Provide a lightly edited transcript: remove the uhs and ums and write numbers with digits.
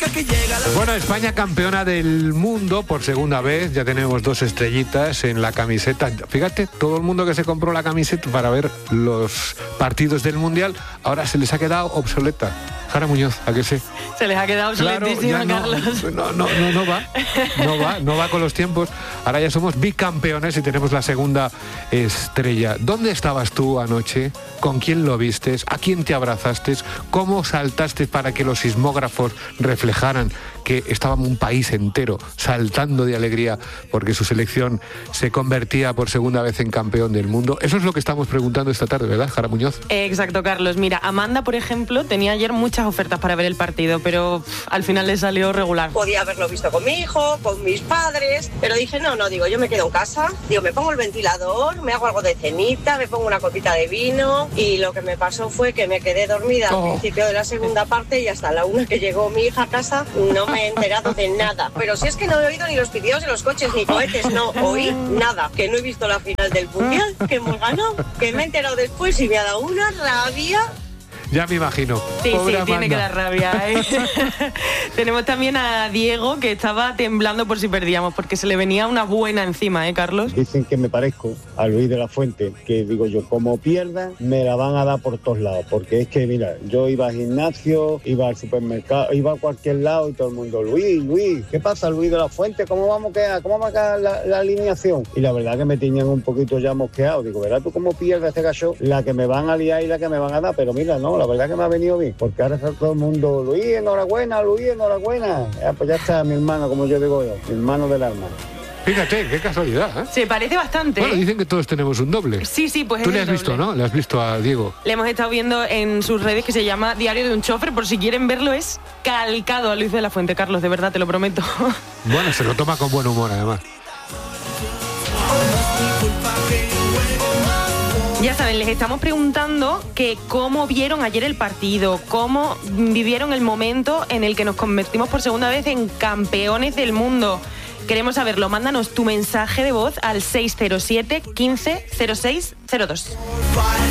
Bueno, España campeona del mundo por segunda vez, ya tenemos 2 estrellitas en la camiseta. Fíjate, todo el mundo que se compró la camiseta para ver los partidos del Mundial, ahora se les ha quedado obsoleta. Jara Muñoz, ¿a qué sí? Se les ha quedado obsoletísima, claro, Carlos. No va con los tiempos. Ahora ya somos bicampeones y tenemos la segunda estrella. ¿Dónde estabas tú anoche? ¿Con quién lo vistes? ¿A quién te abrazaste? ¿Cómo saltaste para que los sismógrafos reflejaran que estaba un país entero saltando de alegría porque su selección se convertía por segunda vez en campeón del mundo? Eso es lo que estamos preguntando esta tarde, ¿verdad, Jara Muñoz? Exacto, Carlos. Mira, Amanda, por ejemplo, tenía ayer muchas ofertas para ver el partido, pero al final le salió regular. Podía haberlo visto con mi hijo, con mis padres, pero dije, digo, yo me quedo en casa, me pongo el ventilador, me hago algo de cenita, me pongo una copita de vino, y lo que me pasó fue que me quedé dormida al principio de la segunda parte y hasta la 1 que llegó mi hija a casa no me he enterado de nada. Pero si es que no he oído ni los pitidos de los coches ni cohetes, no oí nada, que no he visto la final del Mundial, que hemos ganado, que me he enterado después y me ha dado una rabia. Ya me imagino. Sí, Pobre Amanda. Tiene que dar rabia, ¿eh? Tenemos también a Diego, que estaba temblando por si perdíamos, porque se le venía una buena encima, ¿eh, Carlos? Dicen que me parezco a Luis de la Fuente, que digo yo, como pierda, me la van a dar por todos lados, porque es que, mira, yo iba al gimnasio, iba al supermercado, iba a cualquier lado y todo el mundo, Luis, ¿qué pasa, Luis de la Fuente? ¿Cómo vamos a quedar? ¿Cómo va a quedar la alineación? Y la verdad que me tenían un poquito ya mosqueado. Digo, ¿verdad tú cómo pierdes este gallo? La que me van a liar y la que me van a dar, pero mira, no, la verdad que me ha venido bien, porque ahora está todo el mundo, Luis, enhorabuena. Pues ya está mi hermano, como yo digo yo, mi hermano del alma. Fíjate, qué casualidad, ¿eh? Se parece bastante. Bueno, dicen que todos tenemos un doble. Sí, pues Tú es le has el visto, doble. ¿no? Le has visto a Diego. Le hemos estado viendo en sus redes, que se llama Diario de un Chofer, por si quieren verlo, es calcado a Luis de la Fuente, Carlos, de verdad, te lo prometo. Bueno, se lo toma con buen humor, además. Ya saben, les estamos preguntando que cómo vieron ayer el partido, cómo vivieron el momento en el que nos convertimos por segunda vez en campeones del mundo. Queremos saberlo. Mándanos tu mensaje de voz al 607 15 06 02.